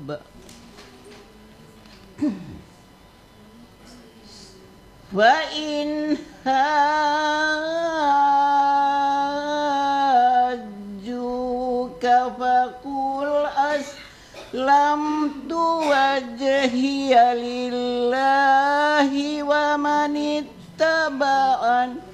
Wa in hajjuka faqul aslamtu wajhiya lillahi wa man ittaba'an